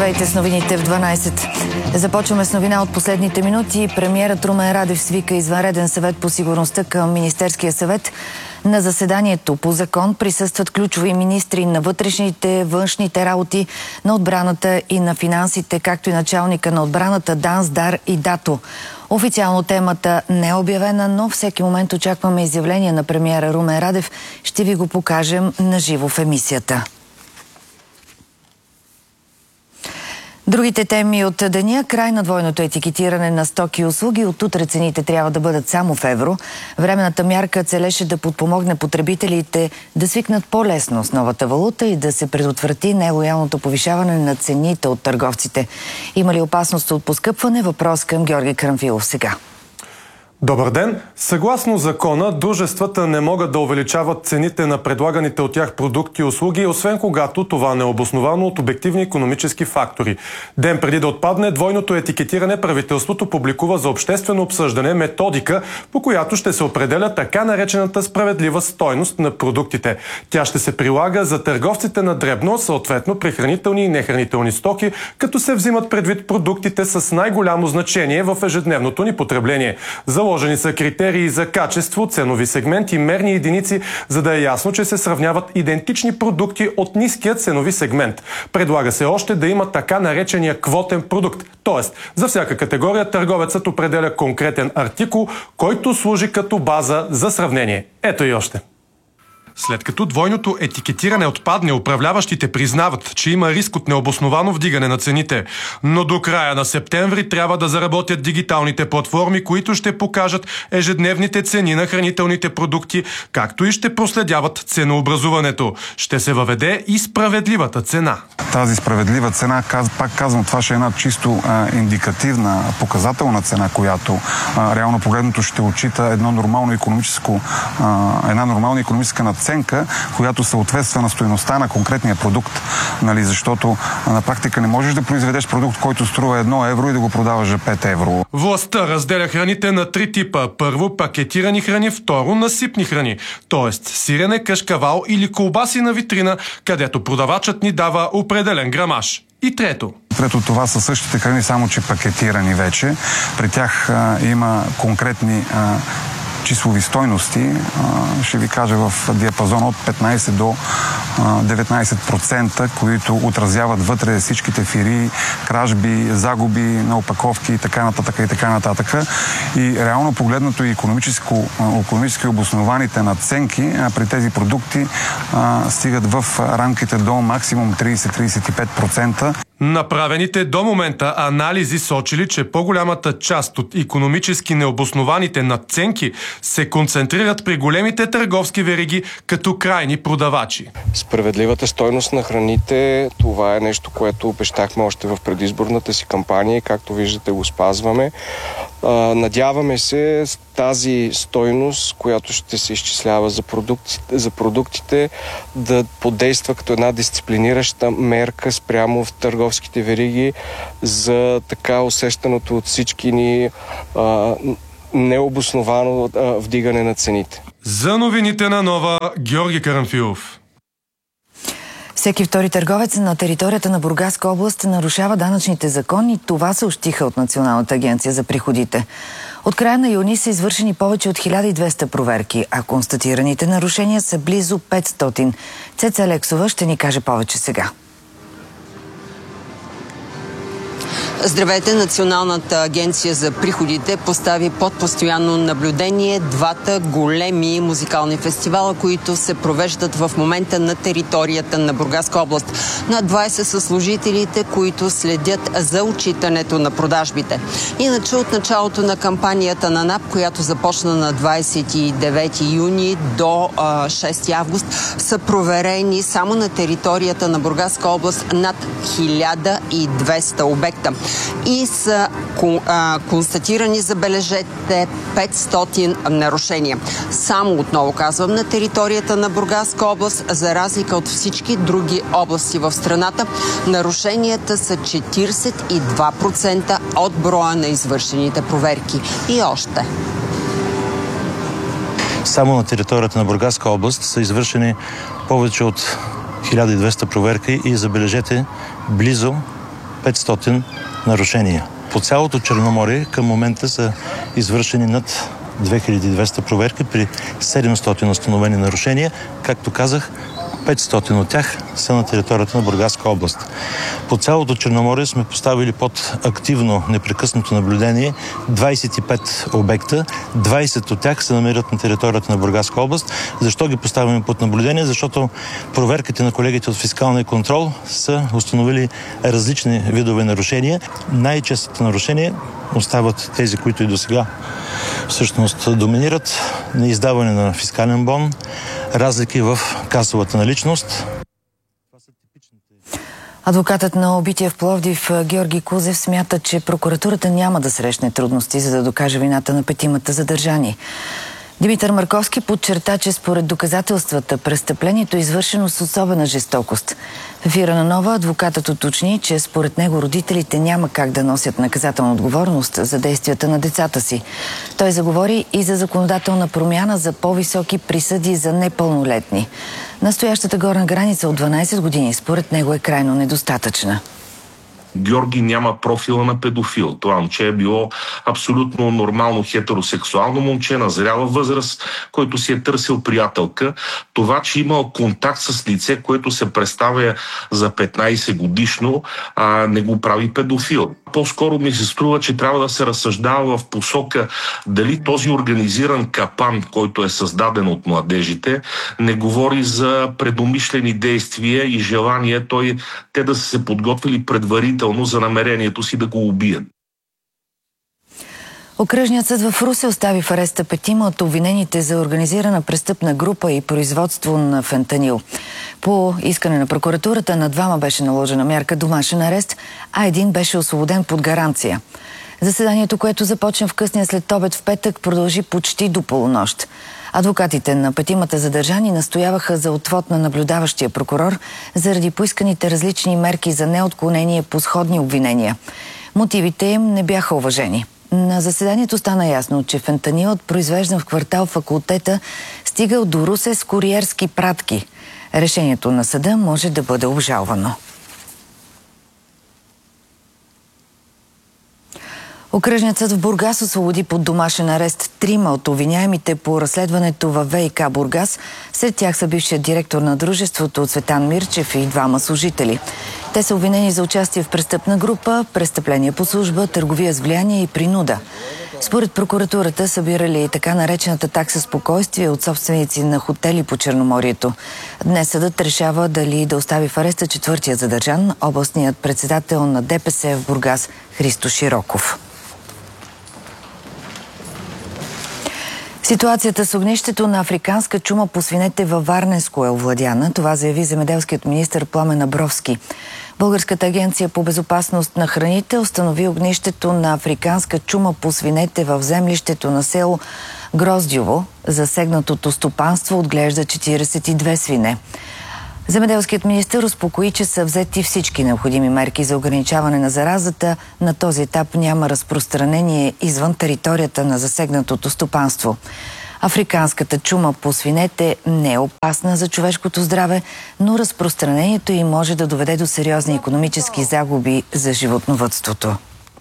Здравейте с новините в 12. Започваме с новина от последните минути. Премиерът Румен Радев свика извънреден съвет по сигурността към Министерския съвет. На заседанието по закон присъстват ключови министри на вътрешните, външните работи, на отбраната и на финансите, както и началника на отбраната, ДАНС, ДАР и ДАТО. Официално темата не е обявена, но всеки момент очакваме изявление на премиера Румен Радев. Ще ви го покажем наживо в емисията. Другите теми от деня: край на двойното етикетиране на стоки и услуги. От утре цените трябва да бъдат само в евро. Временната мярка целеше да подпомогне потребителите да свикнат по-лесно с новата валута и да се предотврати нелоялното повишаване на цените от търговците. Има ли опасност от поскъпване? Въпрос към Георги Карамфилов сега. Добър ден! Съгласно закона, дружествата не могат да увеличават цените на предлаганите от тях продукти и услуги, освен когато това не е обосновано от обективни икономически фактори. Ден преди да отпадне двойното етикетиране, правителството публикува за обществено обсъждане методика, по която ще се определя така наречената справедлива стойност на продуктите. Тя ще се прилага за търговците на дребно, съответно при хранителни и нехранителни стоки, като се взимат предвид продуктите с най-голямо значение в ежедневното ни потребление. Заложени са критерии за качество, ценови сегмент и мерни единици, за да е ясно, че се сравняват идентични продукти от ниския ценови сегмент. Предлага се още да има така наречения квотен продукт. Тоест, за всяка категория търговецът определя конкретен артикул, който служи като база за сравнение. Ето и още. След като двойното етикетиране отпадне, управляващите признават, че има риск от необосновано вдигане на цените. Но до края на септември трябва да заработят дигиталните платформи, които ще покажат ежедневните цени на хранителните продукти, както и ще проследяват ценообразуването. Ще се въведе и справедливата цена. Тази справедлива цена, пак казвам, това ще е една чисто индикативна, показателна цена, която реално погледнато ще отчита една нормална икономическа надценка, която съответства на стойността на конкретния продукт. Нали? Защото на практика не можеш да произведеш продукт, който струва 1 евро и да го продаваш за 5 евро. Властта разделя храните на 3 типа. Първо, пакетирани храни, второ, насипни храни. Тоест сирене, кашкавал или колбаси на витрина, където продавачът ни дава определен грамаж. И трето, това са същите храни, само че пакетирани вече. При тях има конкретни числови стойности, ще ви кажа в диапазон от 15 до 19%, които отразяват вътре всичките фирии, кражби, загуби на опаковки и така нататък и така нататък. И реално погледнато и икономически обоснованите надценки при тези продукти стигат в рамките до максимум 30-35%. Направените до момента анализи сочили, че по-голямата част от икономически необоснованите надценки се концентрират при големите търговски вериги като крайни продавачи. Справедливата стойност на храните, това е нещо, което обещахме още в предизборната си кампания и както виждате го спазваме. Надяваме се тази стойност, която ще се изчислява за продуктите, да подейства като една дисциплинираща мерка спрямо в търговските вериги за така усещаното от всички ни необосновано вдигане на цените. За новините на Нова, Георги Карамфилов. Всеки втори търговец на територията на Бургаска област нарушава данъчните закони. Това съобщиха от Националната агенция за приходите. От края на юни са извършени повече от 1200 проверки, а констатираните нарушения са близо 500. Цеца Алексова ще ни каже повече сега. Здравейте! Националната агенция за приходите постави под постоянно наблюдение двата големи музикални фестивала, които се провеждат в момента на територията на Бургаска област. Над 20 са служителите, които следят за отчитането на продажбите. Иначе от началото на кампанията на НАП, която започна на 29 юни до 6 август, са проверени само на територията на Бургаска област над 1200 обекта. И са констатирани, забележете, 500 нарушения. Само, отново казвам, на територията на Бургаска област, за разлика от всички други области в страната, нарушенията са 42% от броя на извършените проверки. И още. Само на територията на Бургаска област са извършени повече от 1200 проверки и, забележете, близо 500 нарушения. По цялото Черноморие към момента са извършени над 2200 проверки при 700 установени нарушения. Както казах, 500 от тях са на територията на Бургаска област. По цялото Черноморие сме поставили под активно непрекъснато наблюдение 25 обекта. 20 от тях се намират на територията на Бургаска област. Защо ги поставяме под наблюдение? Защото проверките на колегите от фискалния контрол са установили различни видове нарушения. Най-честите нарушения остават тези, които и до сега всъщност доминират: неиздаване на фискален бон, разлики в касовата наличност. Адвокатът на убития в Пловдив Георги Кузев смята, че прокуратурата няма да срещне трудности, за да докаже вината на петимата задържани. Димитър Марковски подчерта, че според доказателствата престъплението е извършено с особена жестокост. В ефира на Нова адвокатът уточни, че според него родителите няма как да носят наказателна отговорност за действията на децата си. Той заговори и за законодателна промяна за по-високи присъди за непълнолетни. Настоящата горна граница от 12 години според него е крайно недостатъчна. Георги няма профила на педофил. Това момче е било абсолютно нормално хетеросексуално момче на зряла възраст, който си е търсил приятелка. Това, че имал контакт с лице, което се представя за 15 годишно, не го прави педофил. По-скоро ми се струва, че трябва да се разсъждава в посока дали този организиран капан, който е създаден от младежите, не говори за предумишлени действия и желание те да са се подготвили предварително за намерението си да го убият. Окръжният съд в Русе остави в ареста петима от обвинените за организирана престъпна група и производство на фентанил. По искане на прокуратурата на двама беше наложена мярка домашен арест, а един беше освободен под гаранция. Заседанието, което започна в късния следобед в петък, продължи почти до полунощ. Адвокатите на петимата задържани настояваха за отвод на наблюдаващия прокурор заради поисканите различни мерки за неотклонение по сходни обвинения. Мотивите им не бяха уважени. На заседанието стана ясно, че фентанилът, произвеждан в квартал Факултета, стигал до Русе с куриерски пратки. Решението на съда може да бъде обжалвано. Окръжният съд в Бургас освободи под домашен арест трима от обвиняемите по разследването във ВиК Бургас. Сред тях са бившият директор на дружеството Цветан Мирчев и двама служители. Те са обвинени за участие в престъпна група, престъпления по служба, търговия с влияние и принуда. Според прокуратурата събирали така наречената такса спокойствие от собственици на хотели по Черноморието. Днес съдът решава дали да остави в ареста четвъртия задържан, областният председател на ДПС в Бургас Христо Широков. Ситуацията с огнището на африканска чума по свинете във Варненско е овладяна. Това заяви земеделският министър Пламен Абровски. Българската агенция по безопасност на храните установи огнището на африканска чума по свинете в землището на село Гроздьово. Засегнатото стопанство отглежда 42 свине. Земеделският министър успокои, че са взети всички необходими мерки за ограничаване на заразата. На този етап няма разпространение извън територията на засегнатото стопанство. Африканската чума по свинете не е опасна за човешкото здраве, но разпространението й може да доведе до сериозни икономически загуби за животновъдството.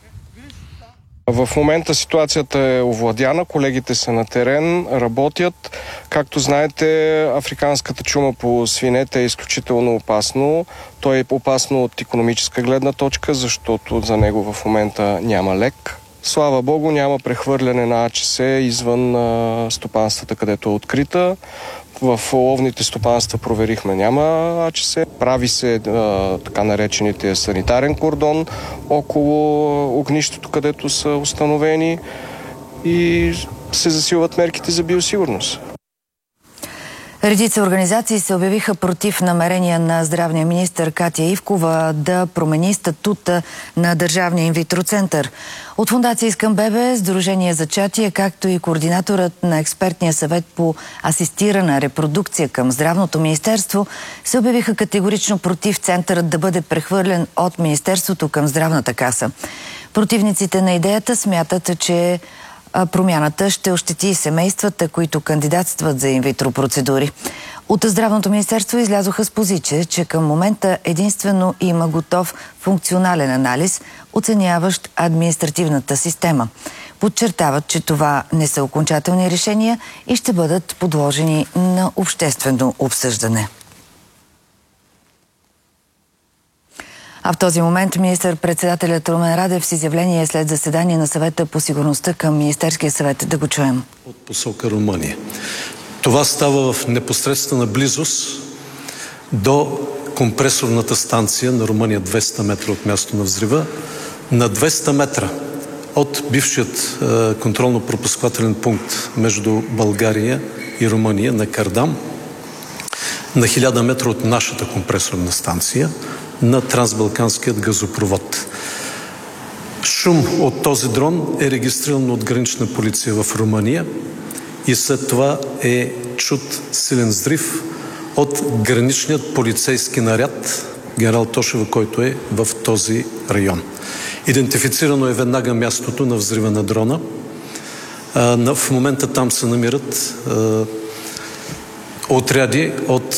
В момента ситуацията е овладяна, колегите са на терен, работят. Както знаете, африканската чума по свинете е изключително опасно. То е опасно от икономическа гледна точка, защото за него в момента няма лек. Слава Богу, няма прехвърляне на АЧС извън стопанствата, където е открита. В ловните стопанства проверихме, няма АЧС. Прави се така наречените санитарен кордон около огнището, където са установени, и се засилват мерките за биосигурност. Редица организации се обявиха против намерения на здравния министър Катя Ивкова да промени статута на държавния инвитро център. От фондация Искам бебе, Сдружение Зачатие, както и координаторът на експертния съвет по асистирана репродукция към Здравното министерство се обявиха категорично против центърът да бъде прехвърлен от Министерството към Здравната каса. Противниците на идеята смятат, че Промяната ще ощети семействата, които кандидатстват за инвитро процедури. От Здравното министерство излязоха с позиция, че към момента единствено има готов функционален анализ, оценяващ административната система. Подчертават, че това не са окончателни решения и ще бъдат подложени на обществено обсъждане. А в този момент министър-председателят Румен Радев с изявление след заседание на съвета по сигурността към Министерския съвет. Да го чуем. От посока Румъния. Това става в непосредствена близост до компресорната станция на Румъния, 200 метра от място на взрива, на 200 метра от бившият контролно-пропускателен пункт между България и Румъния на Кардам, на 1000 метра от нашата компресорна станция, на трансбалканският газопровод. Шум от този дрон е регистриран от гранична полиция в Румъния и след това е чут силен взрив от граничният полицейски наряд генерал Тошева, който е в този район. Идентифицирано е веднага мястото на взрива на дрона. В момента там се намират отряди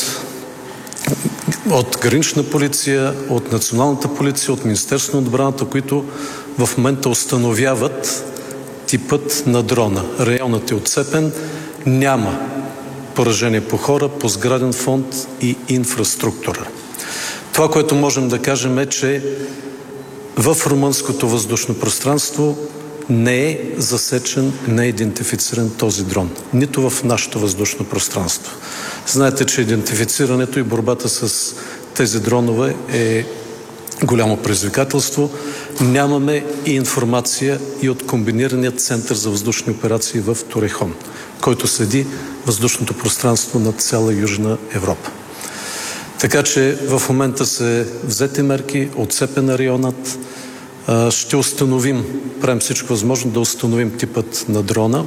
от гранична полиция, от националната полиция, от Министерството на отбраната, които в момента установяват типът на дрона. Районът е отцепен, няма поражение по хора, по сграден фонд и инфраструктура. Това, което можем да кажем е, че в румънското въздушно пространство не е засечен, не е идентифициран този дрон. Нито в нашето въздушно пространство. Знаете, че идентифицирането и борбата с тези дронове е голямо предизвикателство. Нямаме и информация и от комбинирания център за въздушни операции в Торехон, който следи въздушното пространство над цяла Южна Европа. Така че в момента се взети мерки, отцепен районът. Ще установим, правим всичко възможно да установим типът на дрона.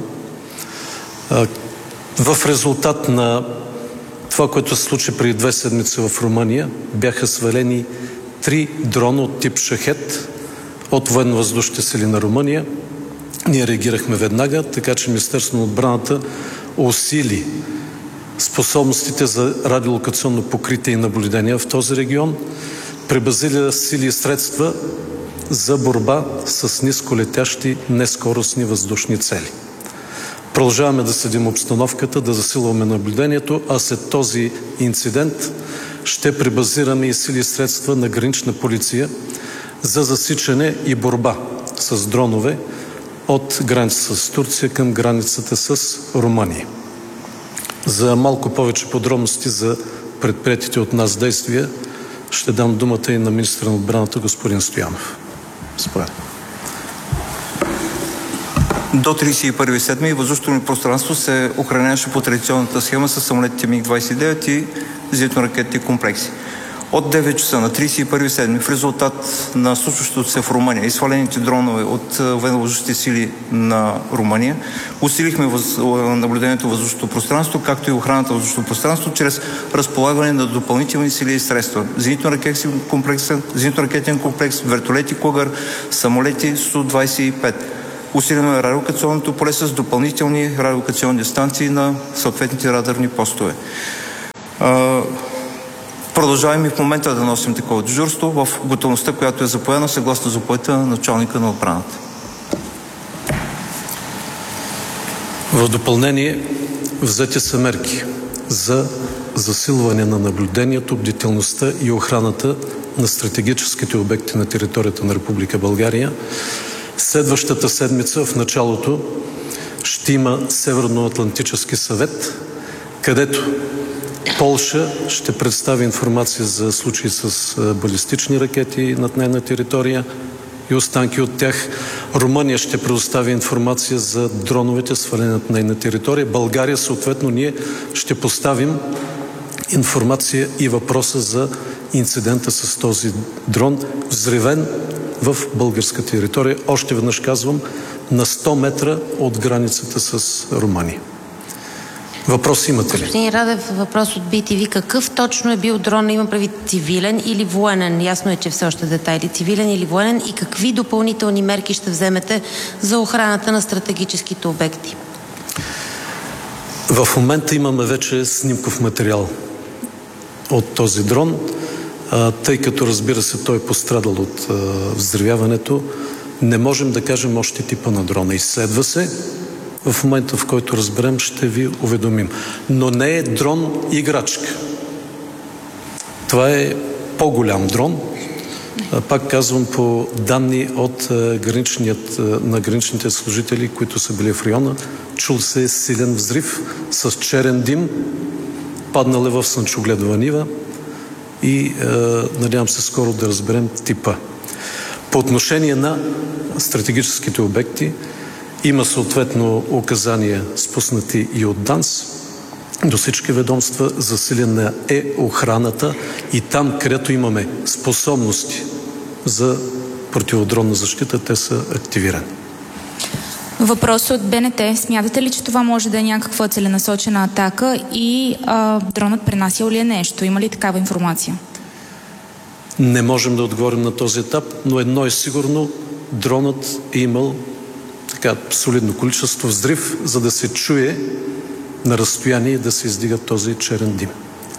В резултат на това, което се случи преди 2 седмици в Румъния, бяха свалени 3 дрона от тип Шахед от военно-въздушните сили на Румъния. Ние реагирахме веднага, така че Министерството на отбраната усили способностите за радиолокационно покритие и наблюдение в този регион, пребазили сили и средства за борба с нисколетящи нескоростни въздушни цели. Продължаваме да следим обстановката, да засилваме наблюдението, а след този инцидент ще пребазираме и сили и средства на гранична полиция за засичане и борба с дронове от границата с Турция към границата с Румъния. За малко повече подробности за предприетите от нас действия ще дам думата и на министъра на отбраната господин Стоянов. Според. До 31.7. въздушното ни пространство се охраняваше по традиционната схема с самолетите МиГ-29 и зенитно-ракетни комплекси. От 9 часа на 31.7. в резултат на случващото се в Румъния и свалените дронове от военновъздушните сили на Румъния, усилихме наблюдението в въздушното пространство, както и охраната в въздушното пространство, чрез разполагане на допълнителни сили и средства. Зенитно-ракетен комплекс, вертолети Кугър, самолети Су-25. Усилено радиолокационното поле с допълнителни радиолокационни станции на съответните радарни постове. Продължаваме в момента да носим такова дежурство в готовността, която е заповядана съгласно заповедта на началника на отбраната. В допълнение взети са мерки за засилване на наблюдението, бдителността и охраната на стратегическите обекти на територията на Република България. Следващата седмица в началото ще има Северноатлантически съвет, където Полша ще представи информация за случаи с балистични ракети над нейна територия и останки от тях. Румъния ще предостави информация за дроновете, свалени над нейна територия. България, съответно, ние ще поставим информация и въпроса за инцидента с този дрон, взривен в българска територия. Още веднъж казвам, на 100 метра от границата с Румъния. Въпрос имате ли? Господин Радев, въпрос от BTV. Какъв точно е бил дрон? Има прави цивилен или военен? Ясно е, че все още детайли. Цивилен или военен? И какви допълнителни мерки ще вземете за охраната на стратегическите обекти? В момента имаме вече снимков материал от този дрон, тъй като, разбира се, той е пострадал от взривяването. Не можем да кажем още типа на дрона. Изследва се. В момента, в който разберем, ще ви уведомим. Но не е дрон играчка. Това е по-голям дрон. Пак казвам, по данни от на граничните служители, които са били в района, чул се силен взрив с черен дим, паднал е в слънчогледова нива и надявам се скоро да разберем типа. По отношение на стратегическите обекти, има съответно указания, спуснати и от ДАНС до всички ведомства. Засилена е охраната и там, където имаме способности за противодронна защита, те са активирани. Въпрос от БНТ. Смятате ли, че това може да е някаква целенасочена атака и дронът пренасял ли е нещо? Има ли такава информация? Не можем да отговорим на този етап, но едно е сигурно, дронът е имал солидно количество взрив, за да се чуе на разстояние и да се издига този черен дим.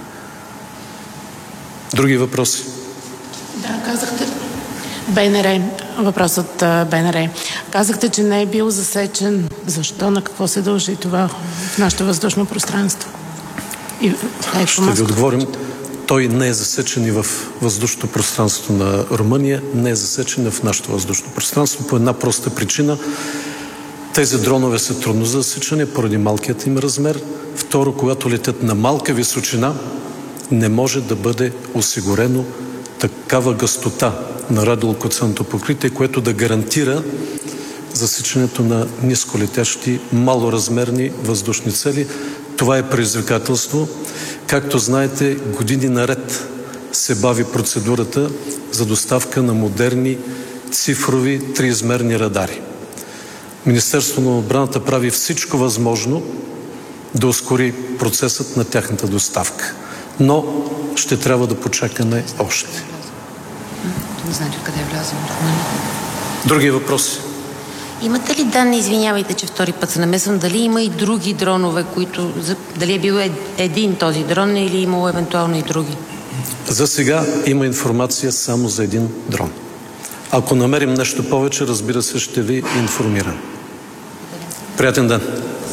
Други въпроси? Да, казахте... БНР. Въпрос от БНР. Казахте, че не е бил засечен. Защо? На какво се дължи това в нашето въздушно пространство? Ще ви отговорим. Той не е засечен и в въздушното пространство на Румъния, не е засечен и в нашето въздушно пространство по една проста причина. Тези дронове са трудно за засичане поради малкият им размер. Второ, когато летят на малка височина, не може да бъде осигурено такава гъстота на радиолокационното покритие, което да гарантира засичането на нисколетящи, малоразмерни въздушни цели. Това е предизвикателство. Както знаете, години наред се бави процедурата за доставка на модерни цифрови триизмерни радари. Министерството на отбраната прави всичко възможно да ускори процесът на тяхната доставка. Но ще трябва да почакаме още. Не знам къде е влязъл. Други въпроси? Имате ли данни, извинявайте, че втори път се намесвам, дали има и други дронове, които... Дали е бил един този дрон или имало евентуално и други? За сега има информация само за един дрон. Ако намерим нещо повече, разбира се, ще ви информирам. Приятен ден!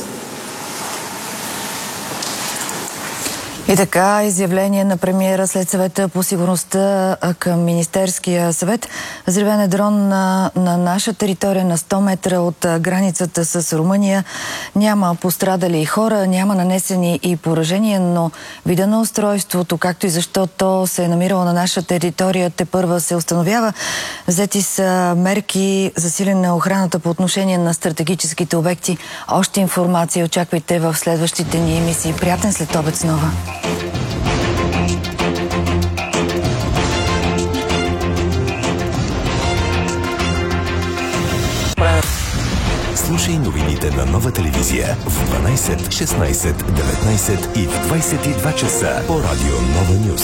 И така, изявление на премиера след съвета по сигурността към Министерския съвет. Взривен е дрон на наша територия на 100 метра от границата с Румъния. Няма пострадали хора, няма нанесени и поражения, но вида на устройството, както и защо то се е намирало на наша територия, тепърва се установява. Взети са мерки, засилена охраната по отношение на стратегическите обекти. Още информация очаквайте в следващите ни емисии. Приятен след обед снова. Слушай новините на Нова телевизия в 12, 16, 19 и в 22 часа по радио Нова Нюз.